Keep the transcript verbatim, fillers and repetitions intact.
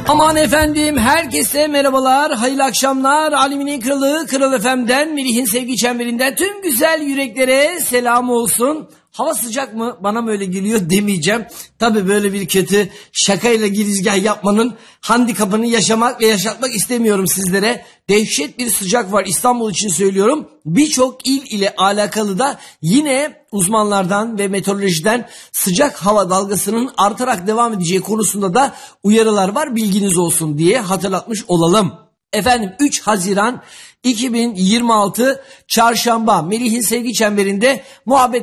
Aman efendim, herkese merhabalar, hayırlı akşamlar. Aleminin kralı Kral F M'den, Melih'in sevgi çemberinden tüm güzel yüreklere selam olsun. Hava sıcak mı? Bana mı öyle geliyor demeyeceğim. Tabii böyle bir kötü şakayla girizgah yapmanın handikapını yaşamak ve yaşatmak istemiyorum sizlere. Dehşet bir sıcak var, İstanbul için söylüyorum. Birçok il ile alakalı da yine uzmanlardan ve meteorolojiden sıcak hava dalgasının artarak devam edeceği konusunda da uyarılar var, bilginiz olsun diye hatırlatmış olalım. Efendim, üç Haziran iki bin yirmi altı Çarşamba, Melih'in sevgi çemberinde muhabbet